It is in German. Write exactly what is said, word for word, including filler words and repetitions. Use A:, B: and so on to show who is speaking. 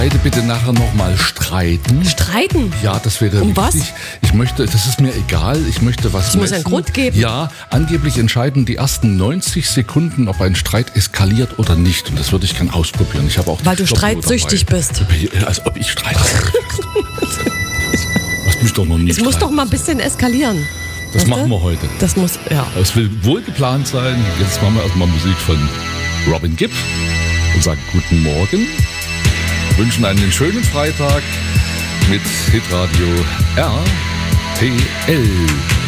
A: Beide bitte nachher nochmal streiten.
B: Streiten?
A: Ja, das wäre
B: um
A: wichtig.
B: Was?
A: Ich möchte, das ist mir egal, ich möchte was
B: Es muss einen Grund geben.
A: Ja, angeblich entscheiden die ersten neunzig Sekunden, ob ein Streit eskaliert oder nicht. Und das würde ich gern ausprobieren. Ich habe auch
B: Weil du streitsüchtig bist.
A: Als ob ich streitsüchtig bin. Das mich doch noch nie
B: Es muss doch mal ein bisschen eskalieren.
A: Das
B: weißt
A: machen
B: du?
A: wir heute.
B: Das muss, ja.
A: Es will wohl geplant sein. Jetzt machen wir erstmal Musik von Robin Gibb und sagen guten Morgen. Wünschen einen schönen Freitag mit Hitradio R T L.